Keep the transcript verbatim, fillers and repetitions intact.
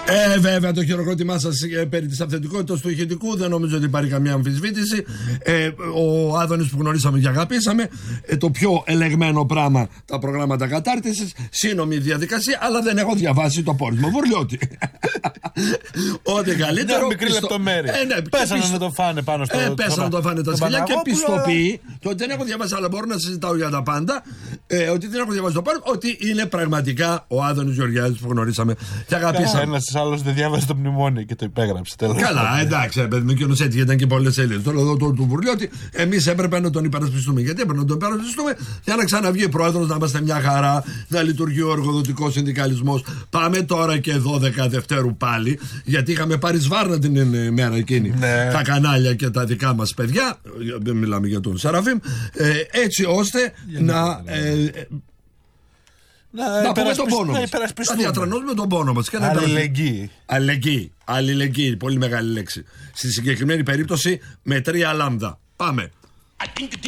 Ε, βέβαια, το χειροκρότημά σας ε, περί της αυθεντικότητας του ηχητικού δεν νομίζω ότι υπάρχει καμία αμφισβήτηση. Ε, ο Άδωνης που γνωρίσαμε και αγαπήσαμε, ε, το πιο ελεγμένο πράγμα, τα προγράμματα κατάρτισης, σύνομη διαδικασία, αλλά δεν έχω διαβάσει το πόρισμα. Βουρλιώτη. Ό,τι καλύτερο. Μια μικρή πιστο... λεπτομέρεια. Ε, ναι, πέσανε πιστο... να το φάνε πάνω στο. Ε, πέσανε να το φάνε τα σκυλιά και πιστοποιεί το ότι δεν έχω διαβάσει, αλλά μπορώ να συζητάω για τα πάντα. Ε, ότι δεν έχω διαβάσει το πόρισμα, ότι είναι πραγματικά ο Άδωνης Γεωργιάδης που γνωρίσαμε και αγαπήσαμε. Ένας άλλος δεν διάβασε το μνημόνιο και το υπέγραψε. Τέλος. Καλά, εντάξει, παιδί μου, και ο έτσι ήταν και πολλές σελίδες. Τώρα εδώ του Βουρλιώτη, εμείς έπρεπε να τον υπερασπιστούμε. Γιατί έπρεπε να τον υπερασπιστούμε για να ξαναβγεί πρόεδρος, να είμαστε μια χαρά, να λειτουργεί ο εργοδοτικός συνδικαλισμός. Πάμε τώρα και δώδεκα Δευτέρου πάλι, γιατί είχαμε πάρει σβάρνα την μέρα εκείνη. Ναι. Τα κανάλια και τα δικά μας παιδιά, δεν μιλάμε για τον Σεραφείμ, ε, έτσι ώστε για να. Ε, Να, να πούμε τον πόνο μας. Να διατρανώσουμε τον πόνο μας. Αλληλεγγύη. Αλληλεγγύη. Αλληλεγγύη. Πολύ μεγάλη λέξη. Στη συγκεκριμένη περίπτωση με τρία λάμδα. Πάμε.